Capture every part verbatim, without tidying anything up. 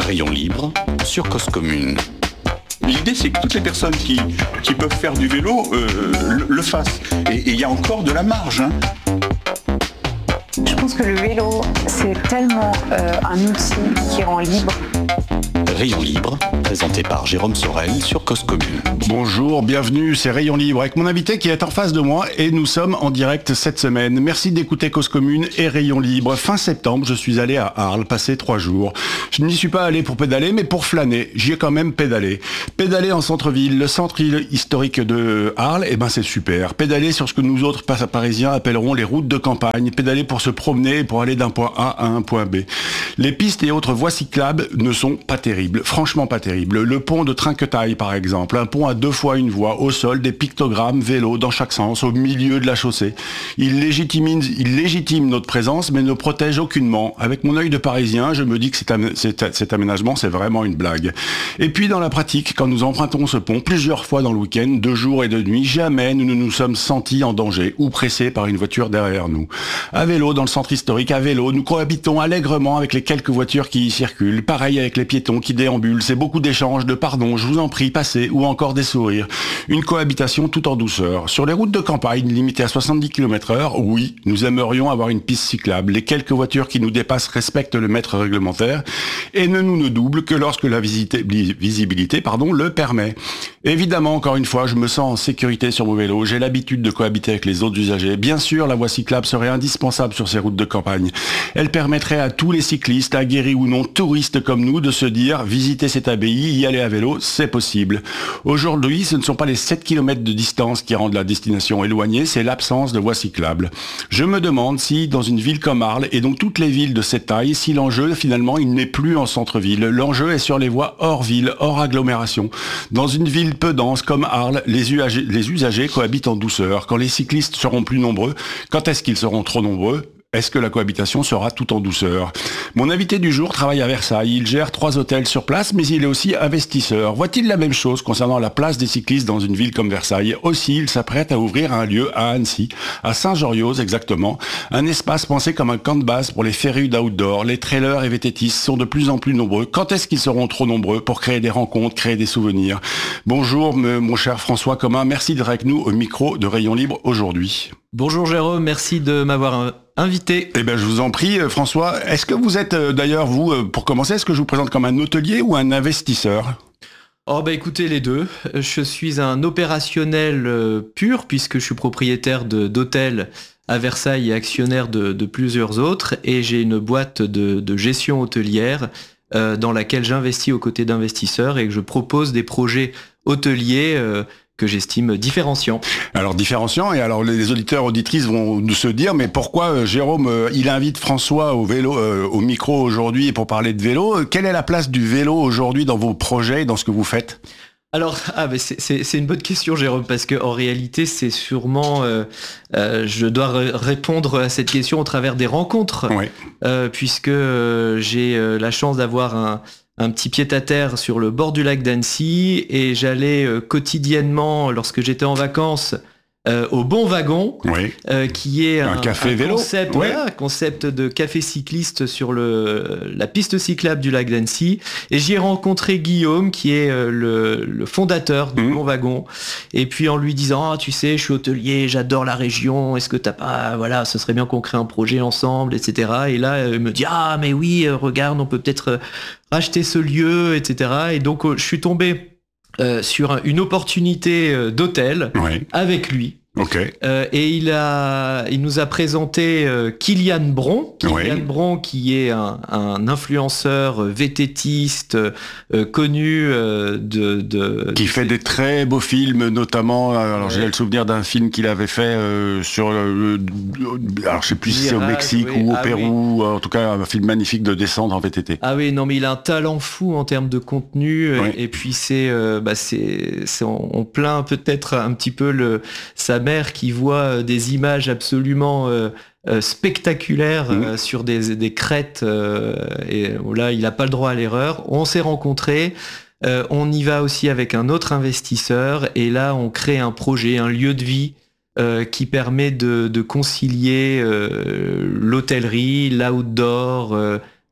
Rayon libre sur Cause Commune. L'idée, c'est que toutes les personnes qui, qui peuvent faire du vélo euh, le, le fassent. Et il y a encore de la marge. Hein. Je pense que le vélo, c'est tellement euh, un outil qui rend libre. Rayon libre, présenté par Jérôme Sorel sur Cause Commune. Bonjour, bienvenue, c'est Rayon libre avec mon invité qui est en face de moi et nous sommes en direct cette semaine. Merci d'écouter Cause Commune et Rayon libre. Fin septembre, je suis allé à Arles passer trois jours. Je n'y suis pas allé pour pédaler, mais pour flâner. J'y ai quand même pédalé. Pédaler en centre-ville, le centre historique de Arles, eh ben c'est super. Pédaler sur ce que nous autres Parisiens appellerons les routes de campagne. Pédaler pour se promener et pour aller d'un point A à un point B. Les pistes et autres voies cyclables ne sont pas terribles. Franchement pas terrible. Le pont de Trinquetaille par exemple, un pont à deux fois une voie, au sol, des pictogrammes, vélo dans chaque sens, au milieu de la chaussée. Il légitime, il légitime notre présence, mais ne protège aucunement. Avec mon œil de Parisien, je me dis que cet, am- cet, cet aménagement, c'est vraiment une blague. Et puis dans la pratique, quand nous empruntons ce pont plusieurs fois dans le week-end, de jour et de nuit, jamais nous ne nous sommes sentis en danger ou pressés par une voiture derrière nous. À vélo, dans le centre historique, à vélo, nous cohabitons allègrement avec les quelques voitures qui y circulent. Pareil avec les piétons qui déambulent, c'est beaucoup d'échanges, de pardon, je vous en prie, passez, ou encore des sourires. Une cohabitation tout en douceur. Sur les routes de campagne, limitées à soixante-dix kilomètres heure, oui, nous aimerions avoir une piste cyclable. Les quelques voitures qui nous dépassent respectent le mètre réglementaire et ne nous ne doublent que lorsque la visité, visibilité pardon, le permet. Évidemment, encore une fois, je me sens en sécurité sur mon vélo, j'ai l'habitude de cohabiter avec les autres usagers. Bien sûr, la voie cyclable serait indispensable sur ces routes de campagne. Elle permettrait à tous les cyclistes, aguerris ou non, touristes comme nous, de se dire visiter cette abbaye, y aller à vélo, c'est possible. Aujourd'hui, ce ne sont pas les sept kilomètres de distance qui rendent la destination éloignée, c'est l'absence de voies cyclables. Je me demande si, dans une ville comme Arles, et donc toutes les villes de cette taille, si l'enjeu, finalement, il n'est plus en centre-ville. L'enjeu est sur les voies hors ville, hors agglomération. Dans une ville peu dense comme Arles, les usagers, les usagers cohabitent en douceur. Quand les cyclistes seront plus nombreux, quand est-ce qu'ils seront trop nombreux ? Est-ce que la cohabitation sera tout en douceur ? Mon invité du jour travaille à Versailles. Il gère trois hôtels sur place, mais il est aussi investisseur. Voit-il la même chose concernant la place des cyclistes dans une ville comme Versailles ? Aussi, il s'apprête à ouvrir un lieu à Annecy, à Saint-Goriose exactement, un espace pensé comme un camp de base pour les férus d'outdoor. Les trailers et V T T sont de plus en plus nombreux. Quand est-ce qu'ils seront trop nombreux pour créer des rencontres, créer des souvenirs ? Bonjour, mon cher François Commun. Merci d'être avec nous au micro de Rayon Libre aujourd'hui. Bonjour Jérôme, merci de m'avoir invité. Eh bien, je vous en prie, François. Est-ce que vous êtes, d'ailleurs, vous, pour commencer, est-ce que je vous présente comme un hôtelier ou un investisseur ? Oh bah écoutez, les deux. Je suis un opérationnel pur, puisque je suis propriétaire de, d'hôtels à Versailles et actionnaire de, de plusieurs autres, et j'ai une boîte de, de gestion hôtelière euh, dans laquelle j'investis aux côtés d'investisseurs et que je propose des projets hôteliers euh, que j'estime différenciants. Alors différenciants, et alors les auditeurs, auditrices vont nous se dire, mais pourquoi euh, Jérôme, euh, il invite François au vélo, euh, au micro aujourd'hui pour parler de vélo ? Quelle est la place du vélo aujourd'hui dans vos projets et dans ce que vous faites ? Alors, ah, mais c'est, c'est, c'est une bonne question, Jérôme, parce qu'en réalité, c'est sûrement, euh, euh, je dois r- répondre à cette question au travers des rencontres, Oui. euh, puisque euh, j'ai euh, la chance d'avoir un un petit pied-à-terre sur le bord du lac d'Annecy, et j'allais euh, quotidiennement, lorsque j'étais en vacances, euh, au Bon Wagon, Oui. euh, qui est Un un, café un vélo. concept, Ouais. voilà, un concept de café cycliste sur le, la piste cyclable du lac d'Annecy. Et j'y ai rencontré Guillaume, qui est euh, le, le fondateur du Mmh. Bon Wagon. Et puis en lui disant, ah, tu sais, je suis hôtelier, j'adore la région, est-ce que t'as pas, voilà, ce serait bien qu'on crée un projet ensemble, et cetera. Et là, il me dit, ah, mais oui, euh, regarde, on peut peut-être euh, racheter ce lieu, et cetera. Et donc, euh, je suis tombé euh, sur une opportunité euh, d'hôtel Oui. avec lui. Ok. Euh, et il a, il nous a présenté euh, Kylian Bron, Kylian Oui. Bron qui est un, un influenceur VTTiste euh, connu euh, de, de Qui fait des très beaux films, notamment. Alors Ouais. j'ai le souvenir d'un film qu'il avait fait euh, sur le. Alors je sais plus si c'est au Mirage, Mexique oui. ou au Ah Pérou. En tout cas, un film magnifique de descente en V T T. Ah oui, non, mais il a un talent fou en termes de contenu. Oui. Et, et puis c'est, euh, bah c'est, c'est, on, on plaint peut-être un petit peu le, sa mère qui voit des images absolument euh, euh, spectaculaires Mmh. euh, sur des, des crêtes. Euh, et là, il n'a pas le droit à l'erreur. On s'est rencontrés. Euh, on y va aussi avec un autre investisseur. Et là, on crée un projet, un lieu de vie euh, qui permet de, de concilier euh, l'hôtellerie, l'outdoor, euh,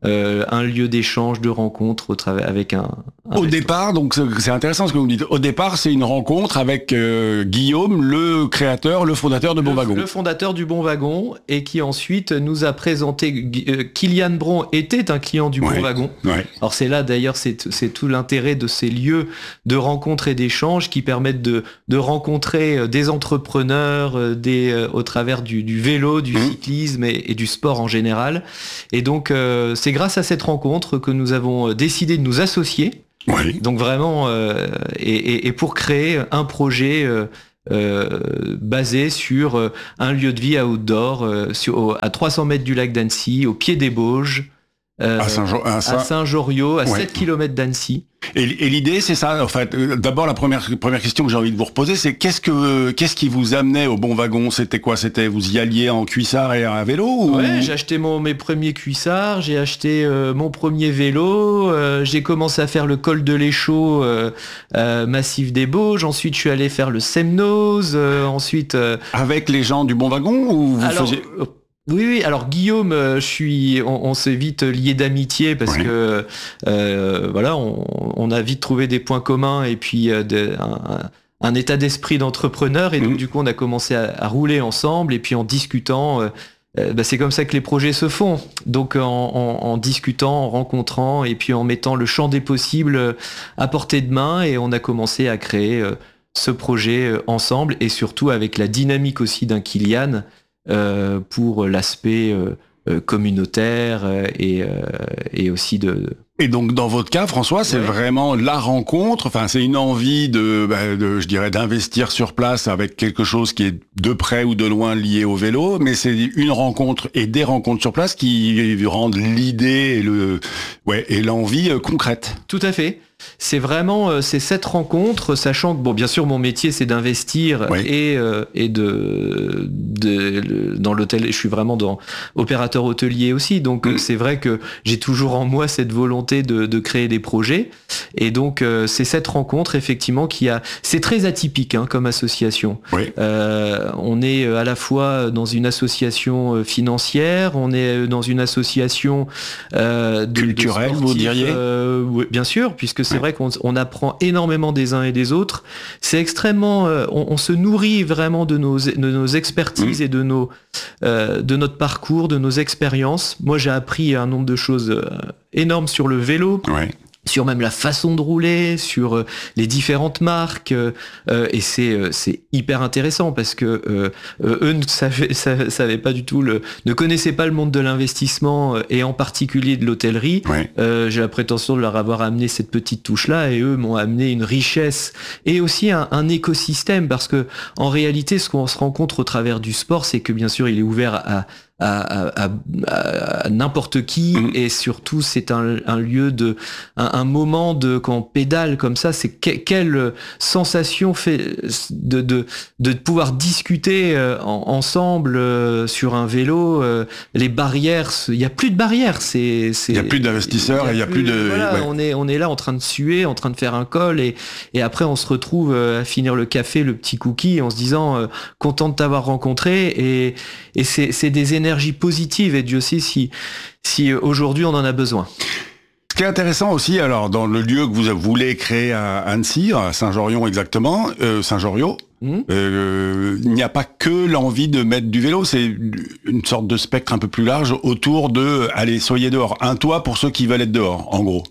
euh, un lieu d'échange, de rencontre au travers avec un. un Au restaurant. départ, donc c'est c'est intéressant ce que vous me dites. Au départ, c'est une rencontre avec euh, Guillaume, le créateur, le fondateur de Bon le, Wagon. le fondateur du Bon Wagon et qui ensuite nous a présenté. Euh, Kylian Bron était un client du Ouais. Bon Wagon. Ouais. Alors c'est là d'ailleurs c'est c'est tout l'intérêt de ces lieux de rencontre et d'échange qui permettent de de rencontrer euh, des entrepreneurs euh, des euh, au travers du, du vélo, du Mmh. cyclisme et, et du sport en général. Et donc euh, c'est grâce à cette rencontre que nous avons euh, décidé de nous associer. Oui. Donc vraiment euh, et, et, et pour créer un projet euh, euh, basé sur euh, un lieu de vie outdoor euh, sur, au- à trois cents mètres du lac d'Annecy, au pied des Bauges. Euh, À Saint-Jean- à à Saint- Saint-Joriot, à Ouais. sept kilomètres d'Annecy. Et, et l'idée, c'est ça. En fait, euh, d'abord, la première première question que j'ai envie de vous reposer, c'est qu'est-ce que qu'est-ce qui vous amenait au Bon Wagon? C'était quoi? C'était vous y alliez en cuissard et à vélo ou... Ouais, j'ai acheté mon, mes premiers cuissards, j'ai acheté euh, mon premier vélo, euh, j'ai commencé à faire le col de l'Échaud, euh, euh, massif des Bauges, ensuite je suis allé faire le Semnose, euh, ensuite... euh, Avec les gens du Bon Wagon ou vous alors, faisiez... euh, oui, oui, alors Guillaume, euh, je suis, on, on s'est vite lié d'amitié parce Oui. que euh, voilà, on, on a vite trouvé des points communs et puis euh, de- un, un- un état d'esprit d'entrepreneur et donc Mhm. du coup on a commencé à, à rouler ensemble et puis en discutant, euh, euh, bah, c'est comme ça que les projets se font. Donc en, en- en discutant, en rencontrant et puis en mettant le champ des possibles euh, à portée de main et on a commencé à créer euh, ce projet euh, ensemble et surtout avec la dynamique aussi d'un Kylian. Euh, pour l'aspect euh, euh, communautaire euh, et, euh, et aussi de... Et donc dans votre cas, François, c'est Ouais. vraiment la rencontre. Enfin, c'est une envie de, bah, de, je dirais, d'investir sur place avec quelque chose qui est de près ou de loin lié au vélo, mais c'est une rencontre et des rencontres sur place qui rendent l'idée et le, ouais, et l'envie euh, concrète. Tout à fait. C'est vraiment euh, c'est cette rencontre, sachant que bon, bien sûr, mon métier c'est d'investir Oui. et euh, et de, de le- dans l'hôtel. Je suis vraiment dans opérateur hôtelier aussi, donc Mm. euh, c'est vrai que j'ai toujours en moi cette volonté de, de créer des projets. Et donc euh, c'est cette rencontre effectivement qui a. C'est très atypique hein, comme association. Oui. Euh, on est à la fois dans une association euh, financière, on est dans une association euh, de, Culturelle, de vous diriez euh, oui, bien sûr, puisque c'est Ouais. vrai qu'on on apprend énormément des uns et des autres. C'est extrêmement, euh, on, on se nourrit vraiment de nos, de nos expertises Mmh. et de nos, euh, de notre parcours, de nos expériences. Moi, j'ai appris un nombre de choses euh, énormes sur le vélo. Ouais. Sur même la façon de rouler, sur euh, les différentes marques, euh, euh, et c'est euh, c'est hyper intéressant parce que euh, euh, eux ne savaient, sa- savaient pas du tout le, ne connaissaient pas le monde de l'investissement euh, et en particulier de l'hôtellerie. Ouais. Euh, j'ai la prétention de leur avoir amené cette petite touche-là et eux m'ont amené une richesse et aussi un, un écosystème parce que en réalité, ce qu'on se rencontre au travers du sport, c'est que bien sûr, il est ouvert à à, à, à, à n'importe qui Mhm. et surtout c'est un, un lieu de un, un moment de quand on pédale comme ça c'est que, quelle sensation fait de, de, de pouvoir discuter euh, en- ensemble euh, sur un vélo euh, les barrières il y a plus de barrières c'est Il y a plus d'investisseurs et il y a plus de- voilà, ouais. on est on est là en train de suer en train de faire un col et et après on se retrouve euh, à finir le café le petit cookie en se disant euh, content de t'avoir rencontré et et c'est c'est des énergies positives et Dieu sait si si aujourd'hui on en a besoin. Ce qui est intéressant aussi, alors, dans le lieu que vous voulez créer à Annecy, à Saint-Jorion exactement, euh, Saint-Joriot, Mmh. euh, il n'y a pas que l'envie de mettre du vélo, c'est une sorte de spectre un peu plus large autour de, allez, soyez dehors. Un toit pour ceux qui veulent être dehors, en gros.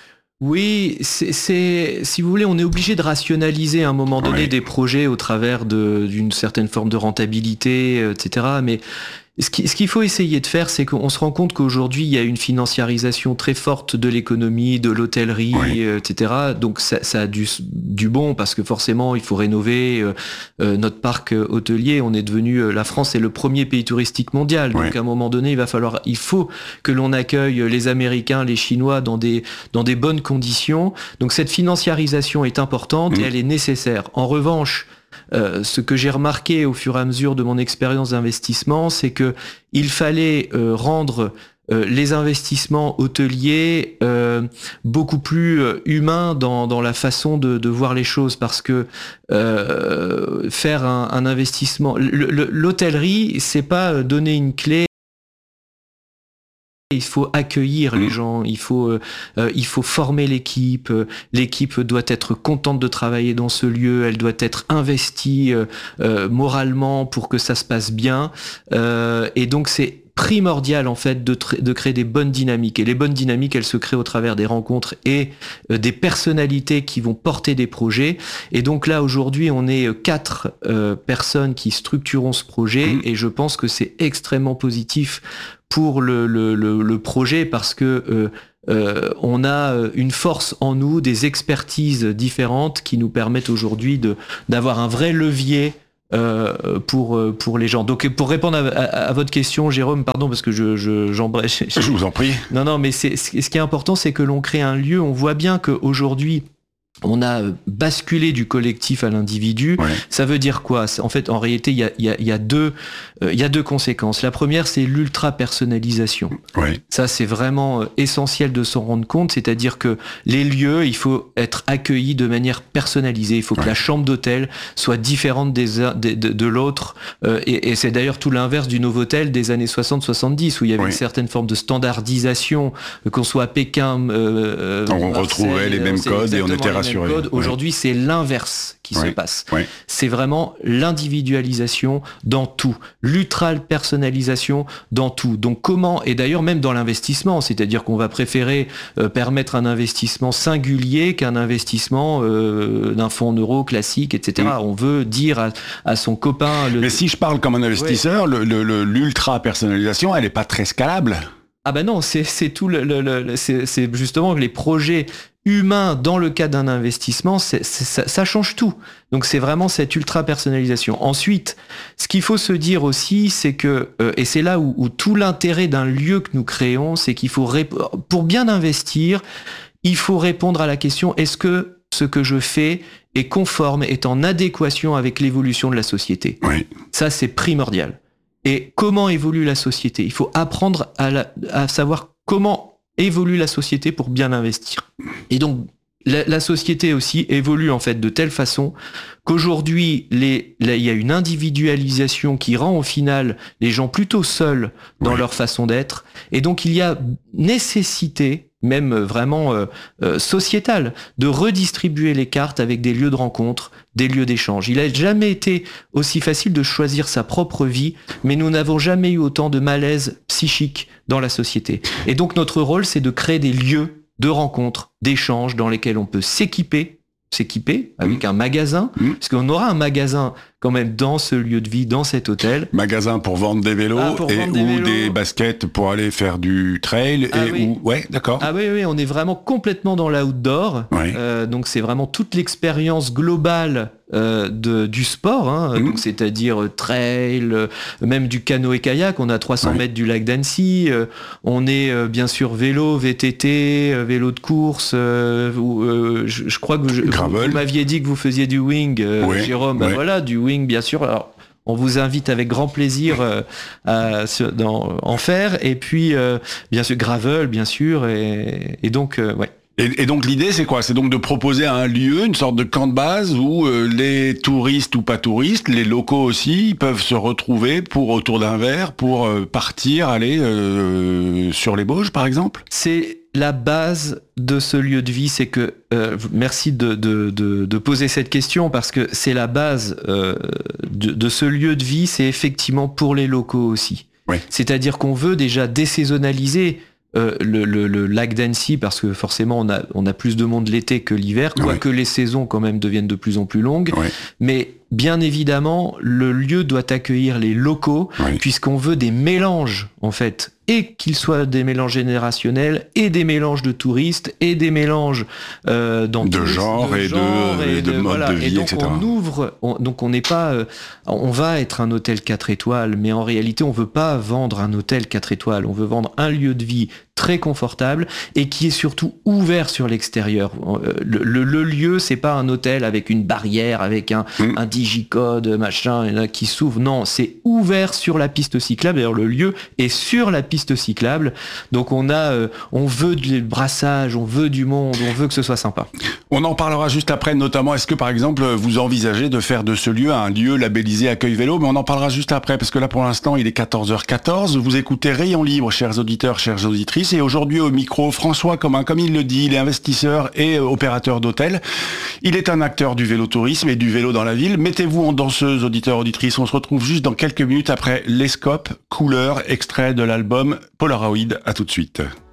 Oui, c'est, c'est, si vous voulez, on est obligé de rationaliser à un moment donné Oui. des projets au travers de, d'une certaine forme de rentabilité, euh, et cetera. Mais ce, qui, ce qu'il faut essayer de faire, c'est qu'on se rend compte qu'aujourd'hui, il y a une financiarisation très forte de l'économie, de l'hôtellerie, Oui. euh, et cetera. Donc ça, ça a du, du bon parce que forcément, il faut rénover euh, euh, notre parc euh, hôtelier. On est devenu, euh, la France est le premier pays touristique mondial. Donc Oui. à un moment donné, il va falloir, il faut que l'on accueille les Américains, les Chinois dans des dans des bonnes conditions. Donc cette financiarisation est importante Mmh. et elle est nécessaire. En revanche, euh, ce que j'ai remarqué au fur et à mesure de mon expérience d'investissement, c'est que il fallait euh, rendre euh, les investissements hôteliers euh, beaucoup plus euh, humains dans, dans la façon de, de voir les choses parce que euh, faire un, un investissement, le- le- l'hôtellerie, c'est pas donner une clé Il faut accueillir les gens, il faut, euh, euh, il faut former l'équipe, euh, l'équipe doit être contente de travailler dans ce lieu, elle doit être investie euh, euh, moralement pour que ça se passe bien, euh, et donc c'est primordial en fait de, tr- de créer des bonnes dynamiques, et les bonnes dynamiques elles se créent au travers des rencontres et euh, des personnalités qui vont porter des projets, et donc là aujourd'hui on est quatre euh, personnes qui structurons ce projet, mmh. et je pense que c'est extrêmement positif pour le, le, le, le projet parce que euh, euh, on a une force en nous, des expertises différentes qui nous permettent aujourd'hui de, d'avoir un vrai levier Euh, pour pour les gens. Donc pour répondre à, à, à votre question, Jérôme, pardon parce que je, je j'embrèche. Je vous en prie. Non non, mais c'est ce qui est important, c'est que l'on crée un lieu. On voit bien qu'aujourd'hui on a basculé du collectif à l'individu. Ouais. Ça veut dire quoi ? En fait, en réalité, il y a, il y a, il y a deux, euh, il y a deux conséquences. La première, c'est l'ultra-personnalisation. Ouais. Ça, c'est vraiment euh, essentiel de s'en rendre compte. C'est-à-dire que les lieux, il faut être accueillis de manière personnalisée. Il faut que ouais. la chambre d'hôtel soit différente des, de, de, de l'autre. Euh, et, et c'est d'ailleurs tout l'inverse du Novotel des années soixante soixante-dix, où il y avait ouais. une certaine forme de standardisation, euh, qu'on soit à Pékin, euh, on Marseille, retrouvait les mêmes codes et on était rassurés. Aujourd'hui, ouais. c'est l'inverse qui ouais. se passe. Ouais. C'est vraiment l'individualisation dans tout, l'ultra-personnalisation dans tout. Donc comment, et d'ailleurs même dans l'investissement, c'est-à-dire qu'on va préférer euh, permettre un investissement singulier qu'un investissement euh, d'un fonds en euros classique, et cetera. Mmh. On veut dire à, à son copain... Le... Mais si je parle comme un investisseur, ouais. le, le, l'ultra-personnalisation, elle n'est pas très scalable. Ah ben non, c'est, c'est tout le, le, le c'est, c'est justement les projets humain dans le cas d'un investissement, c'est, c'est, ça, ça change tout. Donc c'est vraiment cette ultra-personnalisation. Ensuite, ce qu'il faut se dire aussi, c'est que, euh, et c'est là où, où tout l'intérêt d'un lieu que nous créons, c'est qu'il faut, rép- pour bien investir, il faut répondre à la question, est-ce que ce que je fais est conforme, est en adéquation avec l'évolution de la société ? Oui. Ça, c'est primordial. Et comment évolue la société ? Il faut apprendre à, la, à savoir comment évolue la société pour bien investir. Et donc, la, la société aussi évolue en fait de telle façon qu'aujourd'hui, les, là, il y a une individualisation qui rend au final les gens plutôt seuls dans oui. leur façon d'être. Et donc, il y a nécessité, même vraiment euh, euh, sociétale, de redistribuer les cartes avec des lieux de rencontre, des lieux d'échange. Il n'a jamais été aussi facile de choisir sa propre vie, mais nous n'avons jamais eu autant de malaise psychique dans la société. Et donc notre rôle, c'est de créer des lieux de rencontre, d'échange, dans lesquels on peut s'équiper, s'équiper avec mmh. un magasin, mmh. parce qu'on aura un magasin quand même dans ce lieu de vie, dans cet hôtel. Magasin pour vendre des vélos ah, et vendre des ou vélos. Des baskets pour aller faire du trail. Ah, et oui. Ou... Ouais, d'accord. Ah oui, oui, on est vraiment complètement dans l'outdoor. Ouais. Euh, donc c'est vraiment toute l'expérience globale euh, de, du sport, hein, mmh. donc c'est-à-dire trail, euh, même du canoë-kayak. On a trois cents ouais. mètres du lac d'Annecy. Euh, on est euh, bien sûr vélo, V T T, euh, vélo de course. Euh, euh, je, je crois que je, vous, vous m'aviez dit que vous faisiez du wing, euh, ouais. Jérôme. Ouais. Ben voilà, du wing. Bien sûr, alors on vous invite avec grand plaisir euh, à dans, en faire, et puis euh, bien sûr gravel, bien sûr, et, et donc euh, ouais. Et, et donc l'idée c'est quoi ? C'est donc de proposer un lieu, une sorte de camp de base où euh, les touristes ou pas touristes, les locaux aussi, peuvent se retrouver pour autour d'un verre, pour euh, partir, aller euh, sur les Bauges par exemple ? C'est la base de ce lieu de vie, c'est que, euh, merci de, de, de, de poser cette question, parce que c'est la base euh, de, de ce lieu de vie, c'est effectivement pour les locaux aussi. Oui. C'est-à-dire qu'on veut déjà désaisonnaliser euh, le, le, le lac d'Annecy, parce que forcément on a, on a plus de monde l'été que l'hiver, quoique oui. les saisons quand même deviennent de plus en plus longues, oui. mais bien évidemment, le lieu doit accueillir les locaux, oui. puisqu'on veut des mélanges, en fait, et qu'ils soient des mélanges générationnels, et des mélanges de touristes, et des mélanges euh, dans de genre de et, genre de, et de, de mode voilà. de vie, et donc et cetera. On ouvre, on, donc on n'est pas, euh, on va être un hôtel quatre étoiles, mais en réalité, on veut pas vendre un hôtel quatre étoiles. On veut vendre un lieu de vie très confortable et qui est surtout ouvert sur l'extérieur. Le, le, le lieu, c'est pas un hôtel avec une barrière, avec un, mmh. un digicode, machin, qui s'ouvre. Non, c'est ouvert sur la piste cyclable. D'ailleurs, le lieu est sur la piste cyclable. Donc on a, euh, on veut du brassage, on veut du monde, on veut que ce soit sympa. On en parlera juste après, notamment, est-ce que par exemple, vous envisagez de faire de ce lieu un lieu labellisé Accueil Vélo, mais on en parlera juste après, parce que là, pour l'instant, il est quatorze heures quatorze. Vous écoutez Rayon Libre, chers auditeurs, chères auditrices. Et aujourd'hui, au micro, François Commun, comme il le dit, il est investisseur et opérateur d'hôtel. Il est un acteur du vélotourisme et du vélo dans la ville. Mettez-vous en danseuse, auditeurs, auditrices. On se retrouve juste dans quelques minutes après Les Scopes, Couleurs, extrait de l'album Polaroid. À tout de suite.